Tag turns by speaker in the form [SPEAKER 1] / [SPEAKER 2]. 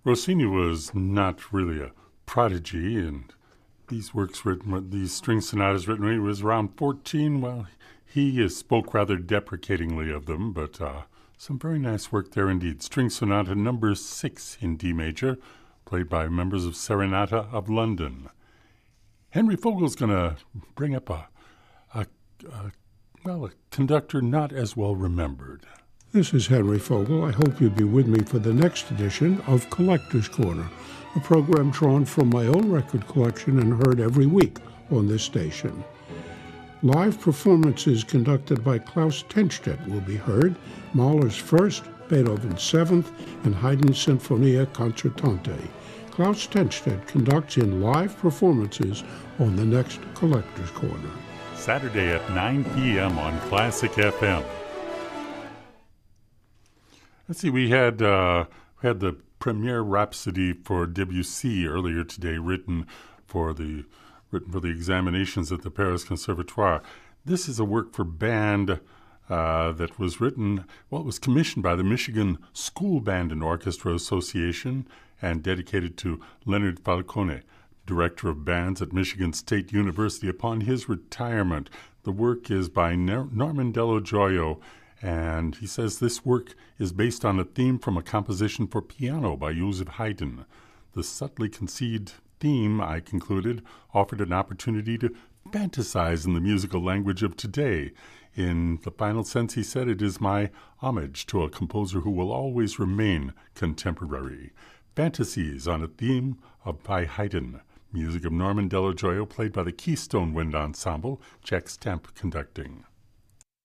[SPEAKER 1] Rossini was not really a prodigy, and these string sonatas written when he was around 14. Well, he spoke rather deprecatingly of them, but some very nice work there indeed. String Sonata number 6 in D major, played by members of Serenata of London. Henry Fogel's going to bring up a conductor not as well remembered.
[SPEAKER 2] This is Henry Fogel. I hope you'll be with me for the next edition of Collector's Corner, a program drawn from my own record collection and heard every week on this station. Live performances conducted by Klaus Tennstedt will be heard, Mahler's First, Beethoven's Seventh, and Haydn's Sinfonia Concertante. Klaus Tennstedt conducts in live performances on the next Collector's Corner.
[SPEAKER 1] Saturday at 9 p.m. on Classic FM. Let's see, we had the premiere Rhapsody for Debussy earlier today, written for the examinations at the Paris Conservatoire. This is a work for band that was written, it was commissioned by the Michigan School Band and Orchestra Association and dedicated to Leonard Falcone, director of bands at Michigan State University, upon his retirement. The work is by Norman Dello Gioio, and he says this work is based on a theme from a composition for piano by Joseph Haydn. The subtly conceived theme, I concluded, offered an opportunity to fantasize in the musical language of today. In the final sense, he said, it is my homage to a composer who will always remain contemporary. Fantasies on a theme by Haydn. Music of Norman Dello Gioio, played by the Keystone Wind Ensemble, Jack Stamp conducting.